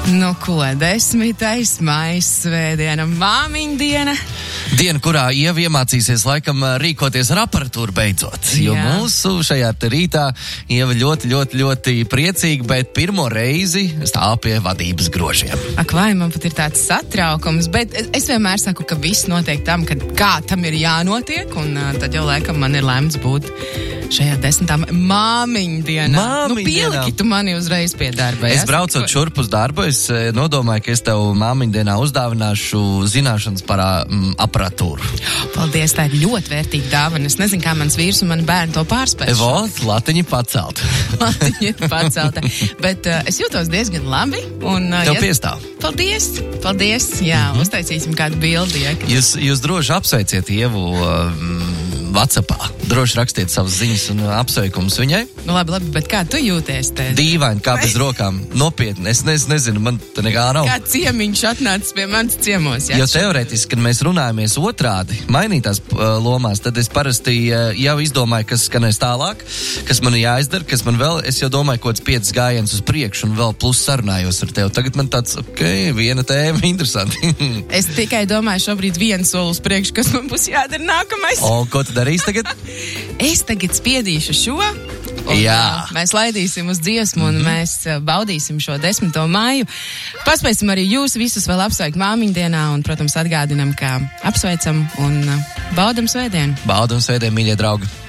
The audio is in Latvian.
Nu ko, 10. maija svētdiena, māmiņa diena. Diena, kurā Ieva iemācīsies laikam rīkoties ar aparatūru beidzot. Jo mūsu šajā te rītā Ieva ļoti priecīga, bet pirmo reizi stāv pie vadības grožiem. Ak, vai man pat ir tāds satraukums, bet es vienmēr saku, ka viss notiek tam, kad kā tam ir jānotiek, un tad jau laikam man ir lemts būt šajā 10. māmiņa dienā. Pieliki tu mani uzreiz pie darba. Es braucot šurp uz darbu, es nodomāju, ka es tev māmiņa dienā uzdāvināšu zināšanas par aparatūru. Paldies, tā ir ļoti vērtīga dāvana. Es nezinu, kā mans vīrs un mani bērni to pārspēs. Latiņa pacelt. Latiņa pacelta. Bet es jūtos diezgan labi. Un, tev piestāv. Paldies. Jā, uztaisīsim kādu bildi. Jūs droši apsveiciet Ievu WhatsAppā. Droši rakstiet savas ziņas un apsveikumus viņai. Nu labi, bet kā tu jūties te? Dīvaini, kā bez rokām. Nopietni, es nezinu, man te nekā nav. Kā ciemiņš atnācis pie manas ciemos, jā? Jo teorētiski, kad mēs runājamies otrādi, mainītās lomās, tad es parasti jau izdomāju, kas skanēs tālāk, kas man jāizdara, kas man vēl, es jau domāju, kaut kāds 5 gājienus uz priekšu un vēl plus sarunājos ar tevi. Tagad man tāds, viena tēma, interesanti. Es tikai domāju šobrīd vienu soli uz priekšu, kas man būs jādara nākamais. Ko tu darīsi tagad? Es tagad spiedīšu šo. Un, mēs laidīsim uz dziesmu un mēs baudīsim šo 10. maiju. Paspēsim arī jūs visus vēl apsveikt māmiņu dienā un, protams, atgādinam, ka apsveicam un baudam svētdienu. Baudam svētdienu, mīļie draugi.